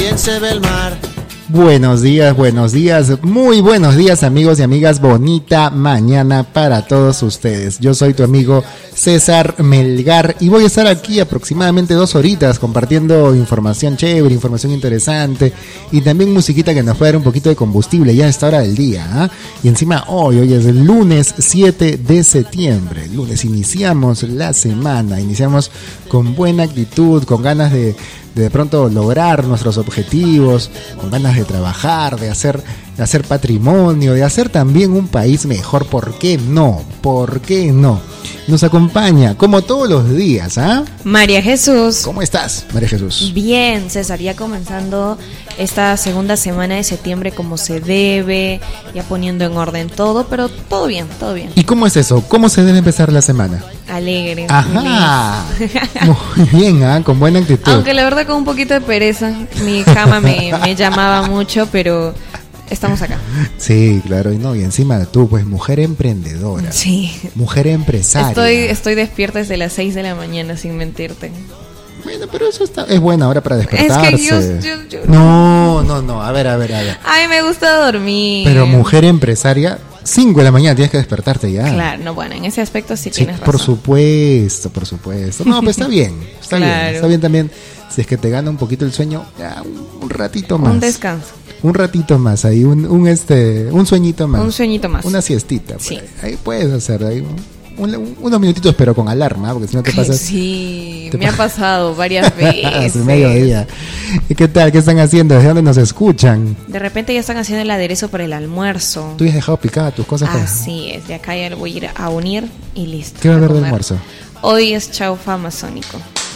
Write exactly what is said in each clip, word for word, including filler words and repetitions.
bien se ve el mar. Buenos días, buenos días, muy buenos días amigos y amigas, bonita mañana para todos ustedes. Yo soy tu amigo César Melgar y voy a estar aquí aproximadamente dos horitas compartiendo información chévere, información interesante y también musiquita que nos puede dar un poquito de combustible ya a esta hora del día, ¿eh? Y encima hoy, hoy es el lunes siete de septiembre, el lunes iniciamos la semana, iniciamos con buena actitud, con ganas de de, de pronto lograr nuestros objetivos, con ganas de trabajar, de hacer, de hacer patrimonio, de hacer también un país mejor. ¿Por qué no? ¿Por qué no? Nos acompaña, como todos los días, ¿ah? ¿eh? María Jesús. ¿Cómo estás, María Jesús? Bien, César, ya comenzando esta segunda semana de septiembre como se debe, ya poniendo en orden todo, pero todo bien, todo bien. ¿Y cómo es eso? ¿Cómo se debe empezar la semana? Alegre. Ajá. Muy bien, ¿ah? ¿eh? Con buena actitud. Aunque la verdad con un poquito de pereza, mi cama me, me llamaba mucho, pero estamos acá. Sí, claro, y no, y encima tú, pues, mujer emprendedora. Sí. Mujer empresaria. Estoy, estoy despierta desde las seis de la mañana, sin mentirte. Bueno, pero eso está, es buena hora para despertarse. Es que yo, yo, yo... No, no, no, a ver, a ver, a ver. A mí me gusta dormir. Pero mujer empresaria, cinco de la mañana tienes que despertarte ya. Claro, no, bueno, en ese aspecto sí, sí tienes razón. Por supuesto, por supuesto. No, pues está bien, está claro. bien. Está bien también, si es que te gana un poquito el sueño, ya un, un ratito más. Un descanso. Un ratito más, ahí, un, un este, un sueñito más. Un sueñito más. Una siestita. Sí. Ahí, ahí puedes hacer, ahí un, un, unos minutitos, pero con alarma, porque si no te pasas. Sí, te me pa- ha pasado varias veces. Mediodía. ¿Y qué tal? ¿Qué están haciendo? ¿Desde dónde nos escuchan? De repente ya están haciendo el aderezo para el almuerzo. ¿Tú ya has dejado picada tus cosas? Así para... es, de acá ya lo voy a ir a unir y listo. ¿Qué va a haber de almuerzo? Hoy es chaufa amazónico.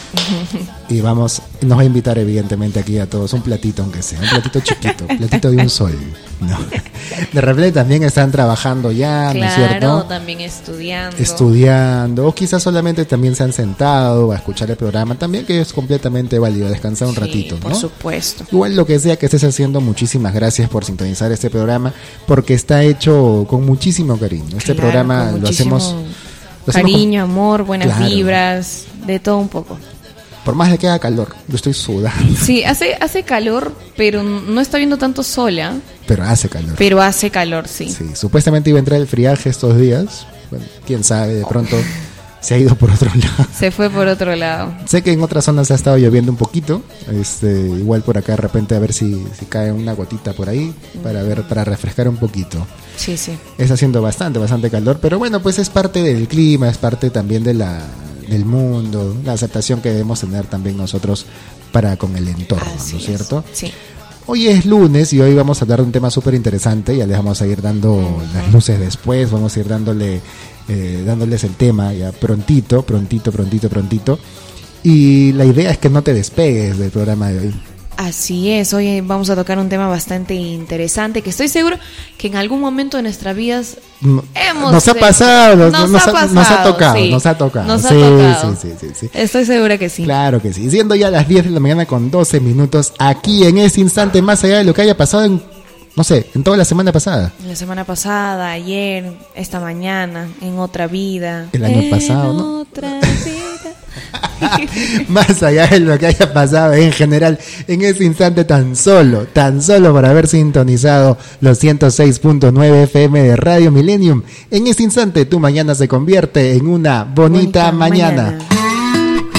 Y vamos, nos va a invitar evidentemente aquí a todos un platito, aunque sea, un platito chiquito, un platito de un sol, ¿no? De repente también están trabajando ya, claro, ¿no es cierto? Claro, también estudiando. Estudiando, o quizás solamente también se han sentado a escuchar el programa, también que es completamente válido, descansar un sí, ratito, ¿no? Por supuesto. Igual lo que sea que estés haciendo, muchísimas gracias por sintonizar este programa, porque está hecho con muchísimo cariño. Este claro, programa lo hacemos... Lo cariño, hacemos con... amor, buenas claro. vibras, de todo un poco. Por más de que haga calor, yo estoy sudando. Sí, hace hace calor, pero no está viendo tanto sola. Pero hace calor. Pero hace calor, sí. Sí, supuestamente iba a entrar el friaje estos días. Bueno, quién sabe, de pronto se ha ido por otro lado. Se fue por otro lado. Sé que en otras zonas ha estado lloviendo un poquito. Este, igual por acá de repente a ver si, si cae una gotita por ahí para ver, para refrescar un poquito. Sí, sí. Está haciendo bastante, bastante calor, pero bueno, pues es parte del clima, es parte también de la del mundo, la aceptación que debemos tener también nosotros para con el entorno, Así ¿no es cierto? Sí. Hoy es lunes y hoy vamos a hablar de un tema súper interesante, ya les vamos a ir dando uh-huh. las luces después, vamos a ir dándole eh, dándoles el tema ya prontito, prontito, prontito, prontito. Y la idea es que no te despegues del programa de hoy. Así es, hoy vamos a tocar un tema bastante interesante que estoy seguro que en algún momento de nuestras vidas no, hemos... Nos ha pasado, nos, nos, nos, ha, ha, pasado, nos ha tocado, sí, nos ha tocado. Nos sí, ha tocado. Sí, sí, sí, sí. Estoy segura que sí. Claro que sí. Siendo ya las diez de la mañana con doce minutos, aquí en este instante, más allá de lo que haya pasado en, no sé, en toda la semana pasada. La semana pasada, ayer, esta mañana, en otra vida. El año en pasado, ¿no? Otra vida. Más allá de lo que haya pasado en general en ese instante, tan solo, tan solo por haber sintonizado los ciento seis punto nueve F M de Radio Millennium, en ese instante tu mañana se convierte en una bonita, bonita mañana. mañana.